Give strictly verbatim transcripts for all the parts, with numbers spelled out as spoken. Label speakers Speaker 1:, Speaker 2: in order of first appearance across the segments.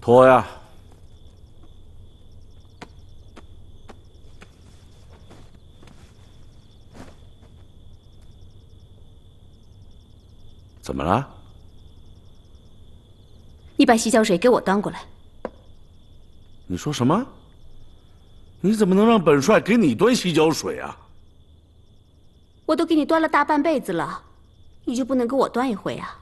Speaker 1: 脱呀！怎么了？
Speaker 2: 你把洗脚水给我端过来。
Speaker 1: 你说什么？你怎么能让本帅给你端洗脚水啊？
Speaker 2: 我都给你端了大半辈子了，你就不能给我端一回啊？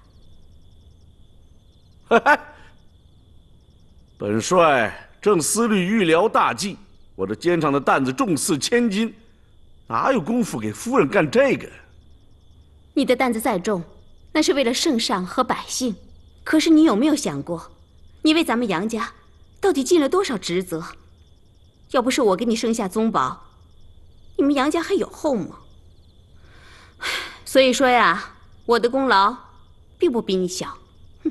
Speaker 1: 嘿嘿，本帅正思虑御疗大计，我这肩上的担子重似千斤，哪有功夫给夫人干这个？
Speaker 2: 你的担子再重，那是为了圣上和百姓。可是你有没有想过，你为咱们杨家到底尽了多少职责？要不是我给你生下宗宝，你们杨家还有后吗？所以说呀，我的功劳并不比你小。哼，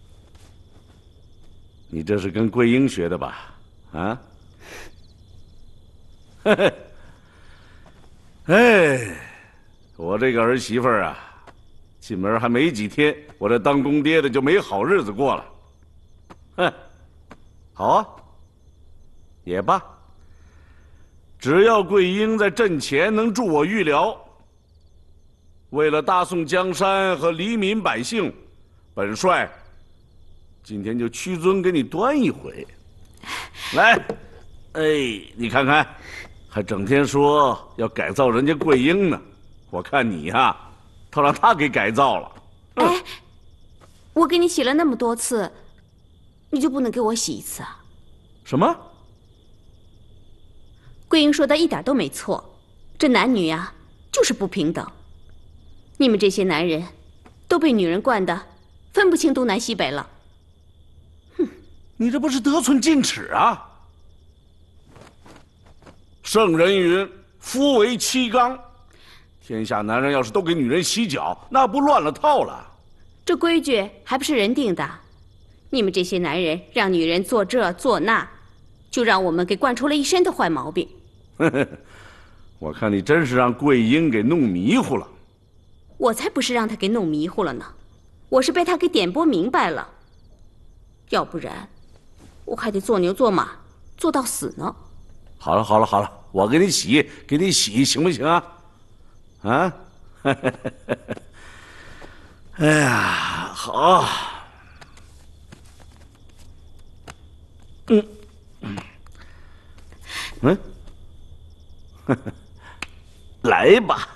Speaker 1: 你这是跟桂英学的吧？啊？嘿嘿，哎，我这个儿媳妇儿啊，进门还没几天，我这当公爹的就没好日子过了。哼，好啊，也罢。只要桂英在阵前能助我御疗，为了大宋江山和黎民百姓，本帅今天就屈尊给你端一回。来，哎，你看看，还整天说要改造人家桂英呢，我看你呀，倒让他给改造了。
Speaker 2: 哎，我给你洗了那么多次，你就不能给我洗一次啊？
Speaker 1: 什么？
Speaker 2: 桂英说的一点都没错，这男女呀就是不平等。你们这些男人都被女人惯得分不清东南西北了。哼，
Speaker 1: 你这不是得寸进尺啊！圣人云：“夫为妻纲。”天下男人要是都给女人洗脚，那不乱了套了？
Speaker 2: 这规矩还不是人定的？你们这些男人让女人做这做那，就让我们给惯出了一身的坏毛病。
Speaker 1: 我看你真是让桂英给弄迷糊了。
Speaker 2: 我才不是让她给弄迷糊了呢，我是被她给点拨明白了。要不然，我还得做牛做马，做到死呢。
Speaker 1: 好了好了好了，我给你洗，给你洗，行不行啊？啊？哎呀，好。嗯嗯嗯，来吧。